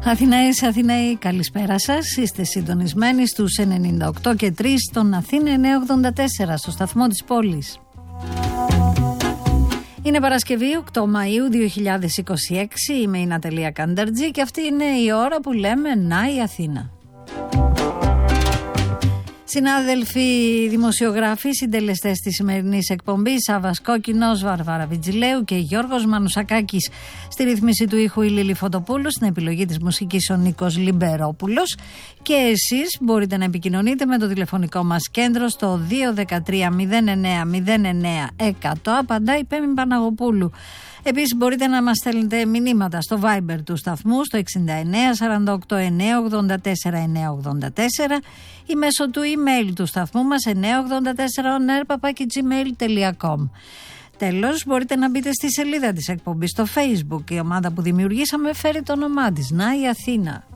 Αθηναίες, Αθηναίοι, καλησπέρα σας. Είστε συντονισμένοι στους 98 και 3 στον Αθήνα 984, στο σταθμό της πόλης. Είναι Παρασκευή, 8 Μαΐου 2026, είμαι η Ναταλία Κανταρτζή και αυτή είναι η ώρα που λέμε «Να η Αθήνα». Συνάδελφοι δημοσιογράφοι, συντελεστές της σημερινής εκπομπής, Σάββας Κόκκινος, Βαρβάρα Βιτζιλέου και Γιώργος Μανουσακάκης. Στη ρύθμιση του ήχου η Λίλη Φωτοπούλου, στην επιλογή της μουσικής ο Νίκος Λιμπερόπουλος. Και εσείς μπορείτε να επικοινωνείτε με το τηλεφωνικό μας κέντρο στο 213 09 09 100. Απαντάει η Πέμη Παναγοπούλου. Επίσης μπορείτε να μας στέλνετε μηνύματα στο Viber του σταθμού στο 69 48 9 84 9 84 ή μέσω του email του σταθμού μας 984oner@gmail.com. Τέλος, μπορείτε να μπείτε στη σελίδα της εκπομπής στο Facebook. Η ομάδα που δημιουργήσαμε φέρει το όνομά της, «Να η Αθήνα».